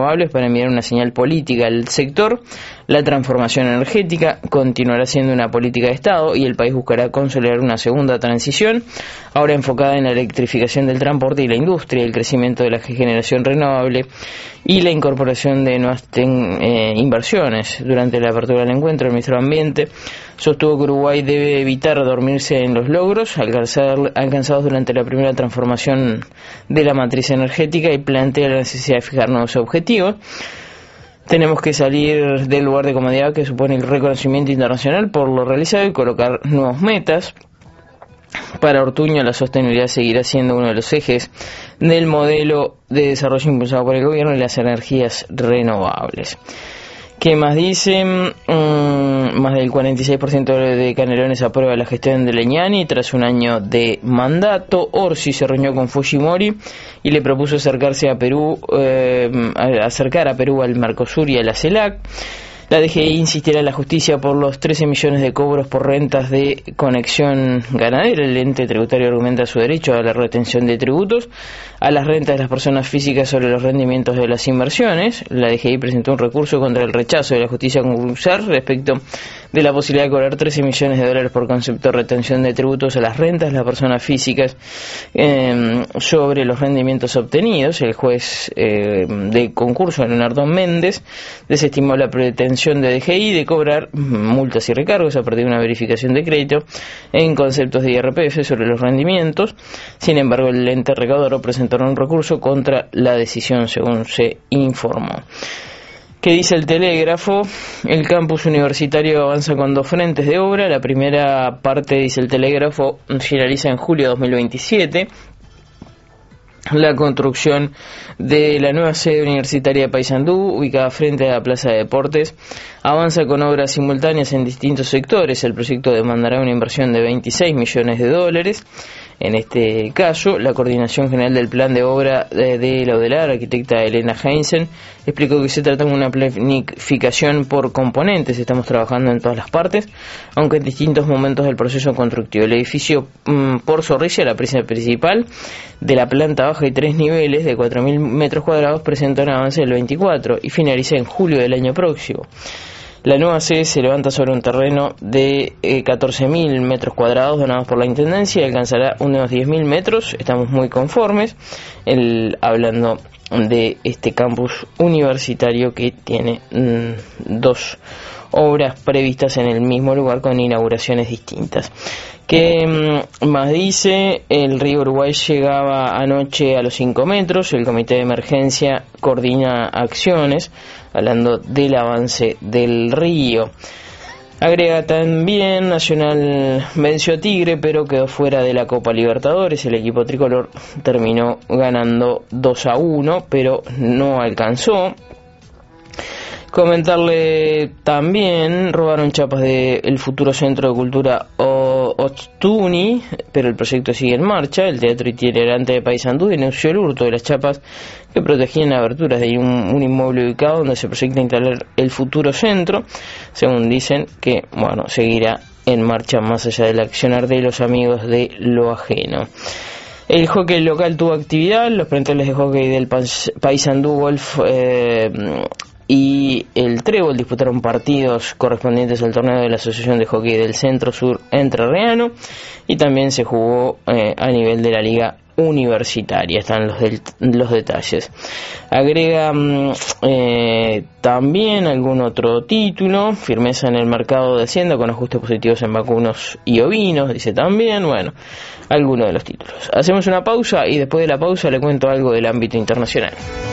renovables para enviar una señal política al sector. La transformación energética continuará siendo una política de Estado y el país buscará consolidar una segunda transición, ahora enfocada en la electrificación del transporte y la industria, el crecimiento de la generación renovable y la incorporación de nuevas inversiones. Durante la apertura del encuentro, el ministro de Ambiente sostuvo que Uruguay debe evitar dormirse en los logros alcanzados durante la primera transformación de la matriz energética y plantea la necesidad de fijar nuevos objetivos. Tenemos que salir del lugar de comodidad que supone el reconocimiento internacional por lo realizado y colocar nuevas metas. Para Ortuño, la sostenibilidad seguirá siendo uno de los ejes del modelo de desarrollo impulsado por el gobierno y las energías renovables. ¿Qué más dicen? Más del 46% de canelones aprueba la gestión de Leñani tras un año de mandato. Orsi se reunió con Fujimori y le propuso acercar a Perú al Mercosur y a la CELAC. La DGI insistirá en la justicia por los 13 millones de cobros por rentas de conexión ganadera. El ente tributario argumenta su derecho a la retención de tributos a las rentas de las personas físicas sobre los rendimientos de las inversiones. La DGI presentó un recurso contra el rechazo de la justicia concursal respecto de la posibilidad de cobrar 13 millones de dólares por concepto de retención de tributos a las rentas de las personas físicas sobre los rendimientos obtenidos. El juez de concurso, Leonardo Méndez, desestimó la pretensión de DGI de cobrar multas y recargos a partir de una verificación de crédito en conceptos de IRPF sobre los rendimientos. Sin embargo, el ente recaudador presentó un recurso contra la decisión, según se informó. ¿Qué dice el Telégrafo? El campus universitario avanza con 2 frentes de obra. La primera parte, dice el Telégrafo, finaliza en julio de 2027. La construcción de la nueva sede universitaria de Paysandú, ubicada frente a la Plaza de Deportes, avanza con obras simultáneas en distintos sectores. El proyecto demandará una inversión de 26 millones de dólares. En este caso, la Coordinación General del Plan de Obra de la UDELAR, arquitecta Elena Heinzen, explicó que se trata de una planificación por componentes. Estamos trabajando en todas las partes, aunque en distintos momentos del proceso constructivo. El edificio por Zorrilla, la presa principal de la planta baja y 3 niveles de 4.000 metros cuadrados, presenta un avance del 24 y finaliza en julio del año próximo. La nueva sede se levanta sobre un terreno de 14.000 metros cuadrados donados por la Intendencia y alcanzará unos 10.000 metros. Estamos muy conformes, hablando de este campus universitario que tiene 2 obras previstas en el mismo lugar con inauguraciones distintas. ¿Qué más dice? El río Uruguay llegaba anoche a los 5 metros. El comité de emergencia coordina acciones, hablando del avance del río. Agrega también, Nacional venció a Tigre, pero quedó fuera de la Copa Libertadores. El equipo tricolor terminó ganando 2-1, pero no alcanzó. Comentarle también, robaron chapas del futuro Centro de Cultura Ostuni, pero el proyecto sigue en marcha. El Teatro Itinerante de Paysandú denunció el hurto de las chapas que protegían aberturas de un inmueble ubicado donde se proyecta instalar el futuro centro, según dicen que, seguirá en marcha más allá del accionar de los amigos de lo ajeno. El hockey local tuvo actividad. Los planteles de hockey del Paysandú Golf y el Trébol disputaron partidos correspondientes al torneo de la Asociación de Hockey del Centro Sur Entrerriano y también se jugó a nivel de la Liga Universitaria. Están los detalles. Agrega también algún otro título: firmeza en el mercado de Hacienda con ajustes positivos en vacunos y ovinos, dice también. Algunos de los títulos. Hacemos una pausa y después de la pausa le cuento algo del ámbito internacional.